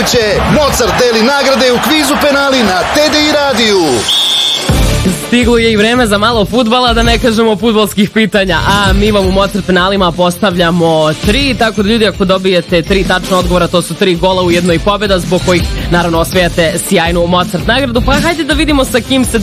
će Mozart deli nagrade u kvizu penali na TDI radiju. Stiglo je i vreme za malo fudbala, da ne kažemo fudbalskih pitanja, a mi vam u Mozart penalima postavljamo 3, tako da ljudi, ako dobijete 3 tačna odgovora, to su 3 gola u jednoj pobjeda, zbog kojih naravno osvajate sjajnu Mozart nagradu. Pa hajde da vidimo sa kim se